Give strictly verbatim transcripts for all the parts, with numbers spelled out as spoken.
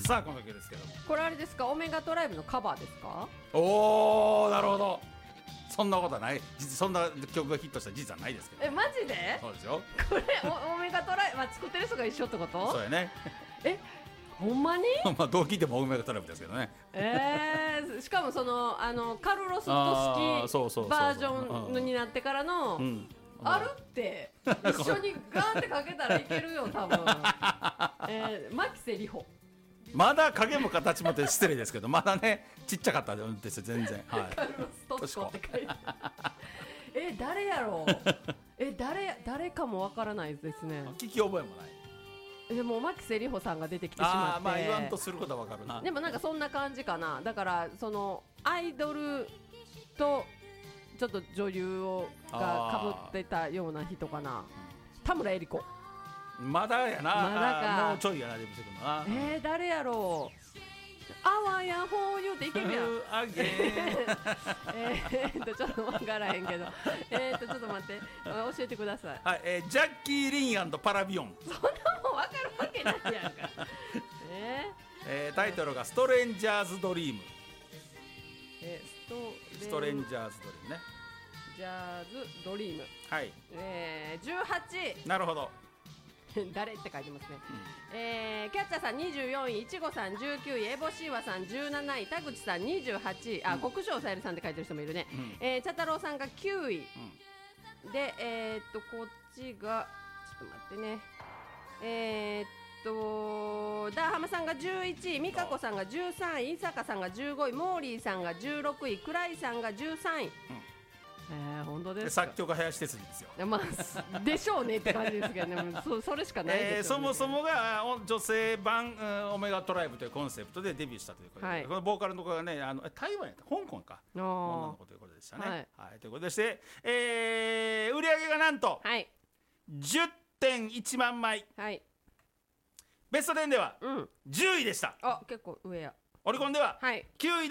さあこの曲ですけど、 これあれですか、オメガトライブのカバーですか？ おーなるほど。そんなことはない、実そんな曲がヒットした事実はないですけど。 えマジで？ そうですよ。 これオメガトライブ、まあ、作ってる人が一緒ってこと？ そうやね。 えほんまに？ まあどう聞いてもオメガトライブですけどね。 えー、しかもそのあのカルロス・トあースキそうそうそうそうバージョンになってからの、 うん、 あるって一緒にガーンってかけたらいけるよ多分。えー、牧瀬里穂。 まだ影も形もって失礼ですけど、まだねちっちゃかったんですよ全然。はい。 カルロス・トスコって書いてある。え誰やろう。え誰誰かもわからないですね。 聞き覚えもない。 でも牧瀬里穂さんが出てきてしまって、 あまあ言わんとすることはわかるな。 でもなんかそんな感じかな。だからそのアイドルとちょっと女優をがかぶってたような人かな。田村恵里子。 まだやな。 まだか。 もうちょいやな、でもしてくるのな。 えー、誰やろう。あわやほう言うていけるやん。 あげーえーっとちょっとわからへんけど、えーっとちょっと待って教えてください。 はい、えー、ジャッキー・リン&パラビオン。 そんなもんわかるわけないやんか。えーえー、タイトルがストレンジャーズ・ドリーム。 えー、 ストレンジャーズ・ドリームね。 ジャーズドリーム。 はい。 えー、じゅうはち。 なるほど。 誰って書いてますね。うん、えー、キャッチャーさんにじゅうよんい、いちごさんじゅうきゅうい、エボシーワさんじゅうなない、田口さんにじゅうはちい、あ、うん、国生さゆりさんって書いてる人もいるね。うん、えー、茶太郎さんがきゅうい、うん、で、えー、っとこっちがちょっと待ってね。えー、っとダーハマさんがじゅういちい、美香子さんがじゅうさんい、伊坂さんがじゅうごい、モーリーさんがじゅうろくい、倉井さんがじゅうさんい。うん、えー、本当ですか。 作曲家林哲司ですよ。 まあ、でしょうねって感じですけどね。そ, それしかないですよね。 えー、そもそもが女性版、うん、オメガトライブというコンセプトでデビューしたということで、はい、このボーカルの子がね、あの台湾やった香港か女の子ということでしたね。はいはい、ということでして、えー、売り上げがなんと、はい、じゅってんいちまんまい、はい、ベストテンでは、うん、じゅういでした。 あ、結構上や。 オリコンでは、はい、きゅういです。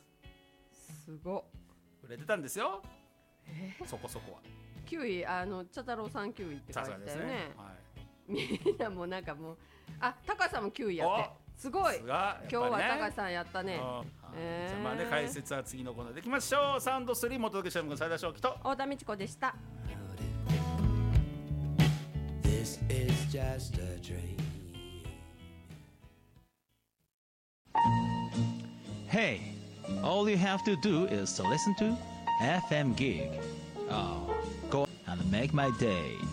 すごっ。 売れてたんですよ。 えー、 そこそこはきゅうい、あの茶太郎さんきゅういって書いてたよね。ね、はい、みんなもうなんかもう、あ、高橋さんもきゅういやって、すごい、ね、今日は高橋さんやったね。 えー、じゃあまあね、解説は次のコーナーでいきましょう。サウンドスリー元届け者の斉田翔樹と太田美智子でした。 This is just a dream. Hey, all you have to do is to listen to F M Gig. Oh, go and make my day.